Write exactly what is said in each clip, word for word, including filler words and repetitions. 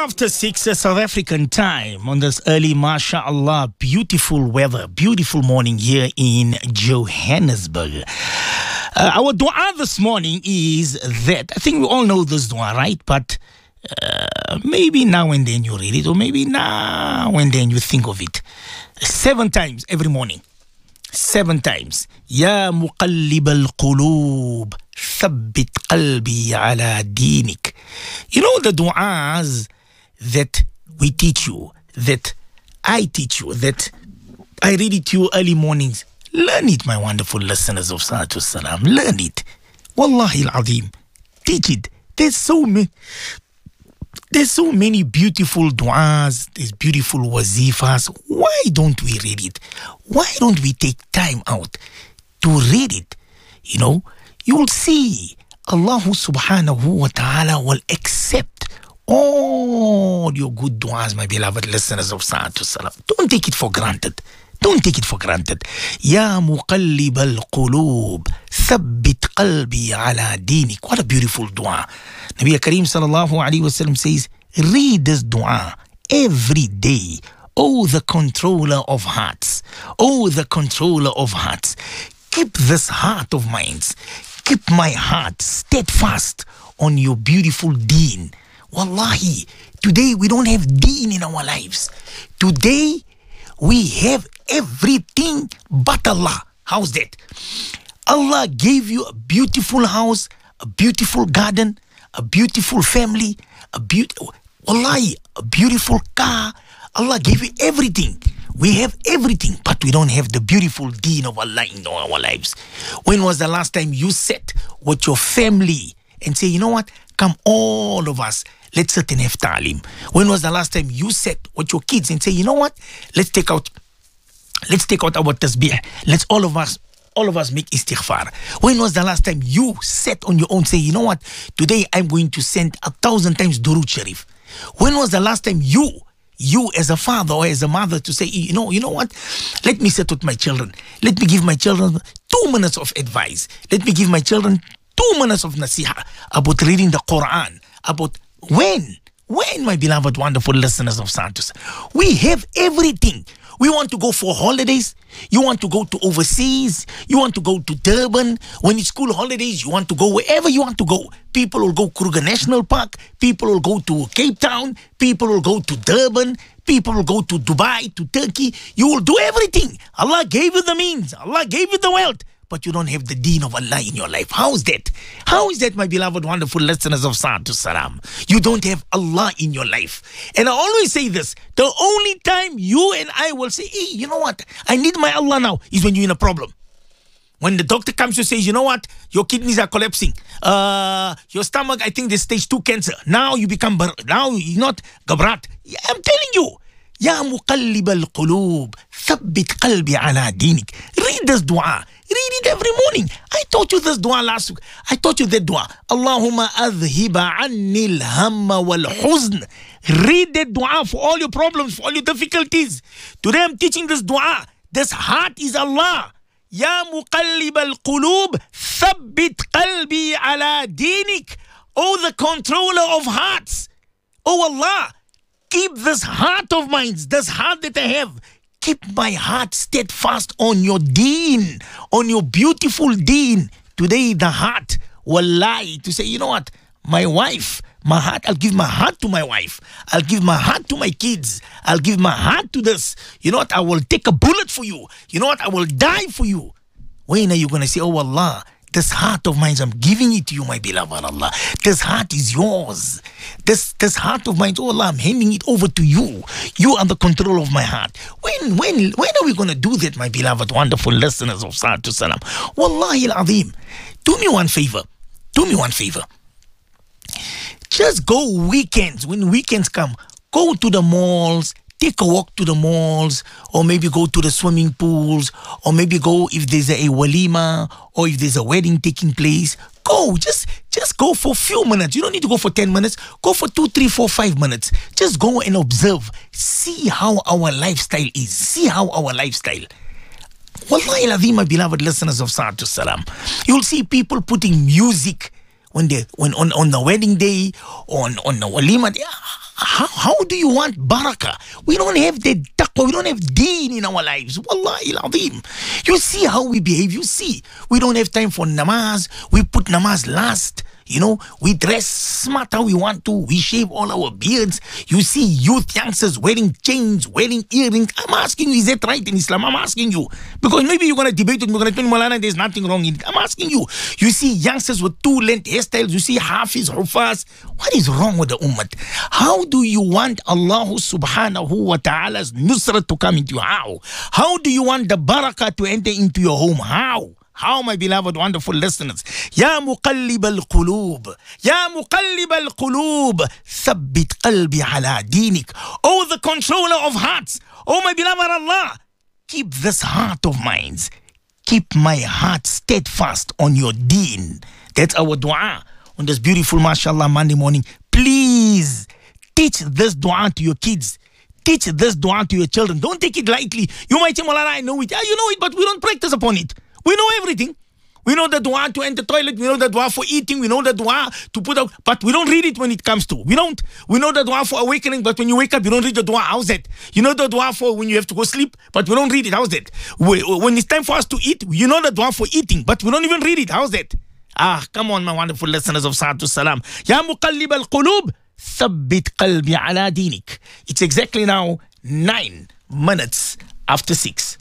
After six uh, South African time on this early, mashallah, beautiful weather, beautiful morning here in Johannesburg. Uh, our dua this morning is that, I think we all know this dua, right? But uh, maybe now and then you read it, or maybe now and then you think of it. Seven times every morning. Seven times. Ya muqallib al-qulub, thabbit qalbi ala dinik. You know the du'as that we teach you, that I teach you, that I read it to you early mornings. Learn it, my wonderful listeners of Salatu Salam. Learn it. Wallahi al-azim. Teach it. There's so many, there's so many beautiful du'as, there's beautiful wazifas. Why don't we read it? Why don't we take time out to read it? You know, you will see Allah subhanahu wa ta'ala will accept all your good du'as, my beloved listeners of Salatu Salam. Don't take it for granted. Don't take it for granted. Ya muqallib al-qulub, thabbit qalbi ala dinik. What a beautiful dua. Nabi Kareem sallallahu alayhi wa sallam says, read this dua every day. Oh, the controller of hearts. Oh, the controller of hearts. Keep this heart of mine. Keep my heart steadfast on your beautiful deen. Wallahi, today we don't have deen in our lives. Today we have everything but Allah. How's that? Allah gave you a beautiful house, a beautiful garden, a beautiful family, a beautiful, wallahi, a beautiful car. Allah gave you everything. We have everything, but we don't have the beautiful deen of Allah in our lives. When was the last time you sat with your family and say, you know what? Come, all of us, let's sit and have ta'lim. When was the last time you sat with your kids and say, you know what? Let's take out, let's take out our tasbih. Let's all of us, all of us make istighfar. When was the last time you sat on your own, say, you know what? Today I'm going to send a thousand times Durud Sharif. When was the last time you, you as a father or as a mother to say, you know, you know what? Let me sit with my children. Let me give my children two minutes of advice. Let me give my children two minutes of nasiha about reading the Quran, about when, when, my beloved, wonderful listeners of Santos, we have everything. We want to go for holidays. You want to go to overseas. You want to go to Durban. When it's school holidays, you want to go wherever you want to go. People will go Kruger National Park. People will go to Cape Town. People will go to Durban. People will go to Dubai, to Turkey. You will do everything. Allah gave you the means. Allah gave you the wealth. But you don't have the deen of Allah in your life. How is that? How is that, my beloved, wonderful listeners of Salatu Salam? You don't have Allah in your life. And I always say this, the only time you and I will say, hey, you know what? I need my Allah now, is when you're in a problem. When the doctor comes to say, you know what? Your kidneys are collapsing. Uh, your stomach, I think, there's stage two cancer. Now you become, now you're not gabrat. I'm telling you. Ya muqallib al-qulub, thabbit qalbi ala dinik. Read this dua. Read it every morning. I taught you this dua last week. I taught you that dua. Allahumma adhiba anni al-hamma wal-huzn. Read that dua for all your problems, for all your difficulties. Today I'm teaching this dua. This heart is Allah. Ya muqallib al-qulub, thabbit qalbi ala dinik. Oh, the controller of hearts. Oh Allah, keep this heart of mine, this heart that I have. Keep my heart steadfast on your deen, on your beautiful deen. Today the heart will lie to say, you know what, my wife, my heart, I'll give my heart to my wife. I'll give my heart to my kids. I'll give my heart to this. You know what, I will take a bullet for you. You know what, I will die for you. When are you going to say, oh Allah, this heart of mine, I'm giving it to you, my beloved Allah. This heart is yours. This this heart of mine, oh Allah, I'm handing it over to you. You are the control of my heart. When when when are we going to do that, my beloved, wonderful listeners of Salatu Salam? Wallahi al-azim. Do me one favor. Do me one favor. Just go weekends. When weekends come, go to the malls. Take a walk to the malls, or maybe go to the swimming pools, or maybe go if there's a walima, or if there's a wedding taking place. Go, just just go for a few minutes. You don't need to go for ten minutes. Go for two, three, four, five minutes. Just go and observe. See how our lifestyle is. See how our lifestyle. Wallahi al-azim, my beloved listeners of Salatu Salam. You'll see people putting music when they when on, on the wedding day, on, on the walima day. how, how do you want barakah? We don't have the taqwa, we don't have deen in our lives. Wallahi al-azim. You see how we behave, you see. We don't have time for namaz, we put namaz last. You know, we dress smart how we want to. We shave all our beards. You see youth, youngsters wearing chains, wearing earrings. I'm asking you, is that right in Islam? I'm asking you. Because maybe you're going to debate with me, you're going to tell Maulana there's nothing wrong in it. I'm asking you. You see youngsters with two-length hairstyles. You see Hafiz, Hufaz. What is wrong with the ummah? How do you want Allah subhanahu wa ta'ala's nusra to come into you? How? How do you want the barakah to enter into your home? How? How, my beloved, wonderful listeners? Ya muqallib al-qulub, Ya muqallib al-qulub, thabbit qalbi ala dinik. Oh, the controller of hearts. Oh, my beloved Allah, keep this heart of mine. Keep my heart steadfast on your deen. That's our dua on this beautiful, mashallah, Monday morning. Please, teach this dua to your kids. Teach this dua to your children. Don't take it lightly. You might say, Maulana, I know it. Yeah, you know it, but we don't practice upon it. We know everything. We know the dua to enter the toilet. We know the dua for eating. We know the dua to put out. But we don't read it when it comes to. We don't. We know the dua for awakening. But when you wake up, you don't read the dua. How's that? You know the dua for when you have to go sleep. But we don't read it. How's that? We, when it's time for us to eat, you know the dua for eating. But we don't even read it. How's that? Ah, come on, my wonderful listeners of Sa'atu Salam. Ya muqallib al-qulub, thabbit qalbi ala dinik. It's exactly now nine minutes after six.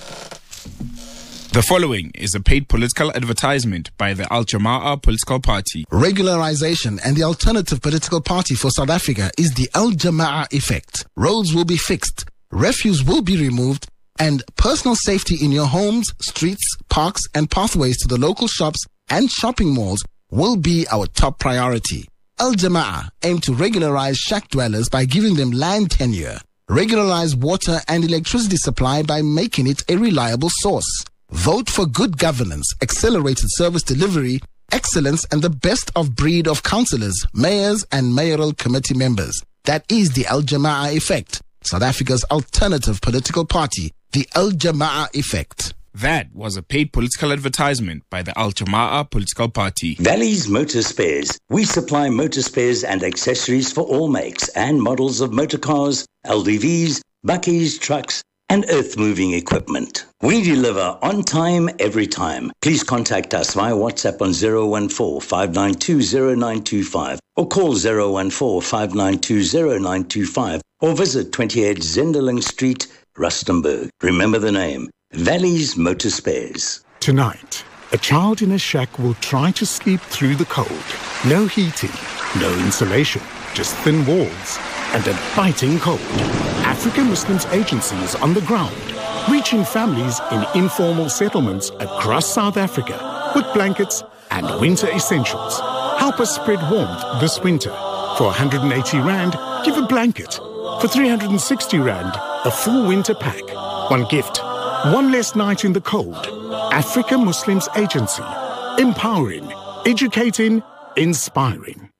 The following is a paid political advertisement by the Al Jama'ah political party. Regularization and the alternative political party for South Africa is the Al Jama'ah effect. Roads will be fixed, refuse will be removed, and personal safety in your homes, streets, parks, and pathways to the local shops and shopping malls will be our top priority. Al Jama'ah aim to regularize shack dwellers by giving them land tenure, regularize water and electricity supply by making it a reliable source. Vote for good governance, accelerated service delivery, excellence, and the best of breed of councillors, mayors, and mayoral committee members. That is the Al Jama'ah effect. South Africa's alternative political party, the Al Jama'ah effect. That was a paid political advertisement by the Al Jama'ah political party. Valley's Motor Spares. We supply motor spares and accessories for all makes and models of motor cars, L D Vs, bakkies, trucks, and earth-moving equipment. We deliver on time, every time. Please contact us via WhatsApp on zero one four, five nine two, zero nine two five or call zero one four, five nine two, zero nine two five or visit twenty-eight Zenderling Street, Rustenburg. Remember the name, Valley's Motor Spares. Tonight, a child in a shack will try to sleep through the cold. No heating, no insulation, just thin walls and a biting cold. African Muslims Agency is on the ground, reaching families in informal settlements across South Africa with blankets and winter essentials. Help us spread warmth this winter. For one hundred eighty rand, give a blanket. For three hundred sixty rand, a full winter pack. One gift, one less night in the cold. African Muslims Agency. Empowering, educating, inspiring.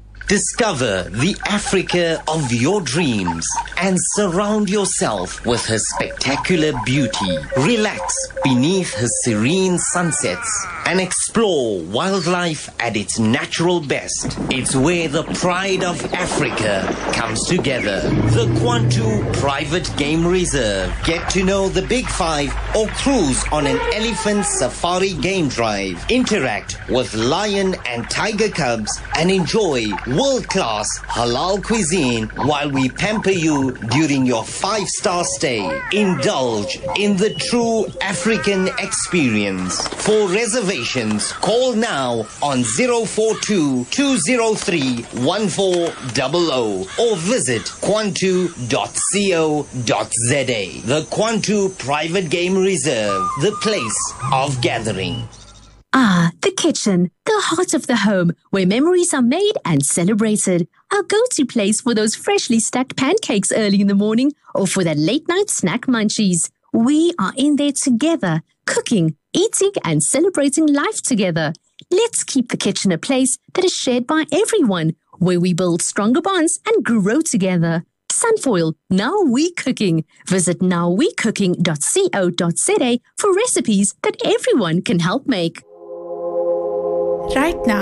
Discover the Africa of your dreams and surround yourself with her spectacular beauty. Relax beneath her serene sunsets and explore wildlife at its natural best. It's where the pride of Africa comes together. The Kwantu Private Game Reserve. Get to know the Big Five or cruise on an elephant safari game drive. Interact with lion and tiger cubs and enjoy world-class halal cuisine while we pamper you during your five-star stay. Indulge in the true African experience. For reservations, call now on zero four two, two zero three, one four zero zero or visit kwantu dot co dot za. The Kwantu Private Game Reserve, the place of gathering. Ah, the kitchen, the heart of the home, where memories are made and celebrated. Our go-to place for those freshly stacked pancakes early in the morning or for that late-night snack munchies. We are in there together, cooking, eating and celebrating life together. Let's keep the kitchen a place that is shared by everyone, where we build stronger bonds and grow together. Sunfoil, Now We Cooking. Visit now we cooking dot co dot za for recipes that everyone can help make. Right now,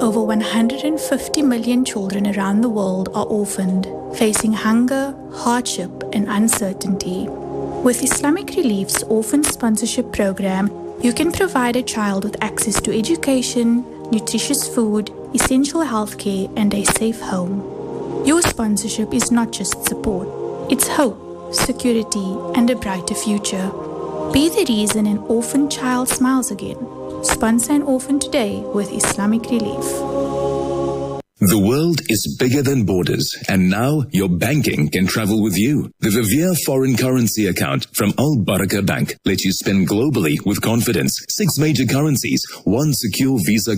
Over one hundred fifty million children around the world are orphaned, facing hunger, hardship, and uncertainty. With Islamic Relief's Orphan Sponsorship Program, you can provide a child with access to education, nutritious food, essential healthcare, and a safe home. Your sponsorship is not just support, it's hope, security, and a brighter future. Be the reason an orphan child smiles again. Sponsor an orphan today with Islamic Relief. The world is bigger than borders, and now your banking can travel with you. The Vivier foreign currency account from Al Baraka Bank lets you spend globally with confidence. Six major currencies, one secure Visa